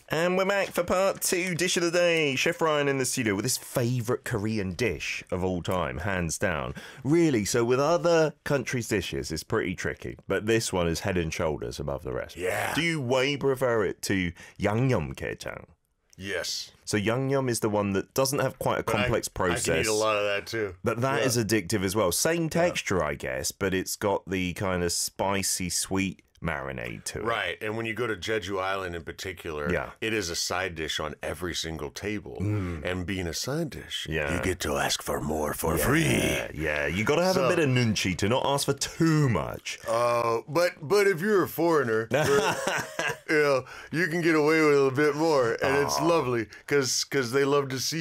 And we're back for part 2, Dish of the Day. Chef Ryan in the studio with his favourite Korean dish of all time, hands down. Really, so with other countries' dishes, it's pretty tricky. But this one is head and shoulders above the rest. Yeah. Do you way prefer it to yangnyeom-gaejang? Yes. So yangnyeom is the one that doesn't have quite a complex process. I can eat a lot of that too. But that is addictive as well. Same texture, I guess, but it's got the kind of spicy, sweet marinade to it. Right, and when you go to Jeju Island in particular, it is a side dish on every single table. And being a side dish, you get to ask for more for free. Yeah, you got to have a bit of nunchi to not ask for too much. But if you're a foreigner, you can get away with a bit more, and it's lovely because they love to see